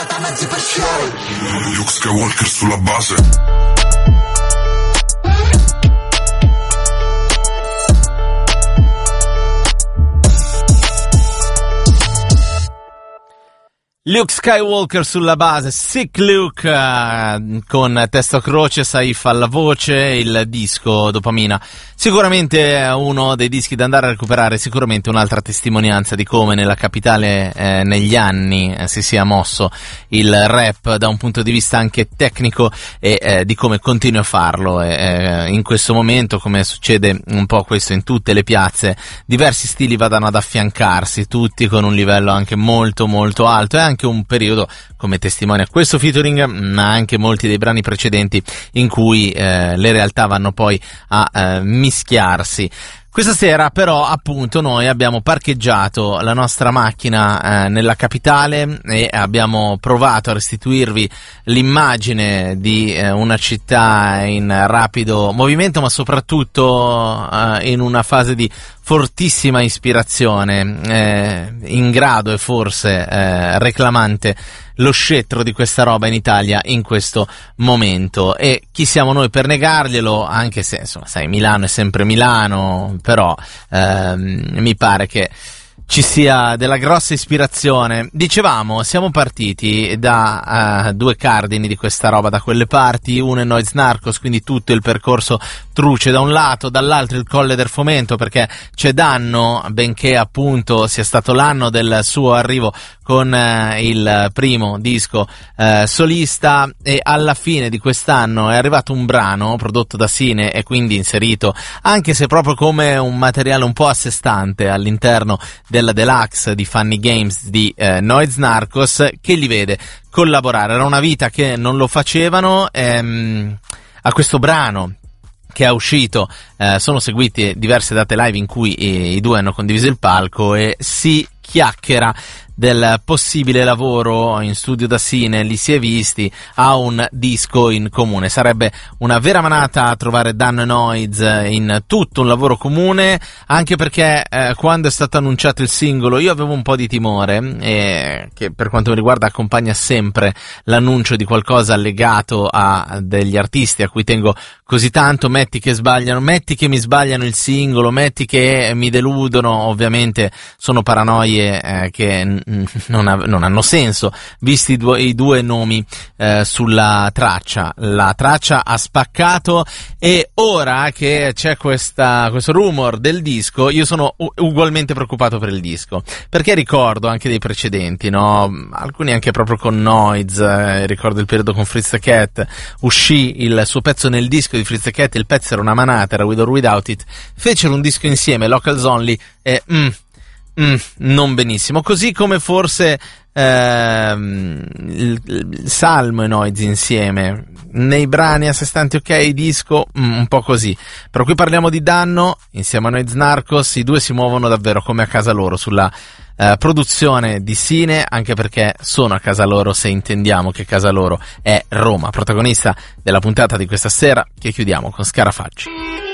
Luke Skywalker sulla base. Luke Skywalker sulla base, Sick Luke con testo a croce, Saif alla voce, il disco Dopamina. Sicuramente uno dei dischi da andare a recuperare, sicuramente un'altra testimonianza di come nella capitale negli anni si sia mosso il rap da un punto di vista anche tecnico e di come continui a farlo. In questo momento, come succede un po' questo in tutte le piazze, diversi stili vadano ad affiancarsi, tutti con un livello anche molto molto alto, e anche un periodo, come testimonia questo featuring, ma anche molti dei brani precedenti, in cui le realtà vanno poi a mischiarsi. Questa sera però appunto noi abbiamo parcheggiato la nostra macchina nella capitale e abbiamo provato a restituirvi l'immagine di una città in rapido movimento, ma soprattutto in una fase di fortissima ispirazione, in grado e forse reclamante lo scettro di questa roba in Italia in questo momento. E chi siamo noi per negarglielo, anche se insomma, sai, Milano è sempre Milano, però mi pare che ci sia della grossa ispirazione. Dicevamo, siamo partiti da due cardini di questa roba da quelle parti, uno è Noise Narcos, quindi tutto il percorso truce da un lato, dall'altro il Colle del Fomento, perché c'è Danno, benché appunto sia stato l'anno del suo arrivo con il primo disco solista, e alla fine di quest'anno è arrivato un brano prodotto da Sine e quindi inserito, anche se proprio come un materiale un po' a sé stante, all'interno della deluxe di Funny Games di Noise Narcos, che li vede collaborare. Era una vita che non lo facevano. A questo brano che è uscito sono seguite diverse date live in cui i due hanno condiviso il palco e si chiacchiera del possibile lavoro in studio da Sine, li si è visti, a un disco in comune. Sarebbe una vera manata trovare Danno e Noise in tutto un lavoro comune, anche perché quando è stato annunciato il singolo io avevo un po' di timore, che per quanto mi riguarda accompagna sempre l'annuncio di qualcosa legato a degli artisti a cui tengo così tanto. Metti che sbagliano, metti che mi sbagliano il singolo, metti che mi deludono, ovviamente sono paranoie che non hanno senso, visti i due nomi sulla traccia. La traccia ha spaccato, e ora che c'è questo rumor del disco, io sono ugualmente preoccupato per il disco, perché ricordo anche dei precedenti, no? Alcuni anche proprio con Noise, ricordo il periodo con Fritz the Cat, uscì il suo pezzo nel disco di Fritz the Cat, il pezzo era una manata, era With or Without It, fecero un disco insieme, Locals Only, e non benissimo, così come forse il Salmo e Noise insieme nei brani a sé stanti, ok, disco un po' così. Però qui parliamo di Danno insieme a Noise Narcos, i due si muovono davvero come a casa loro sulla produzione di Sine, anche perché sono a casa loro, se intendiamo che casa loro è Roma, protagonista della puntata di questa sera che chiudiamo con Scarafaggi.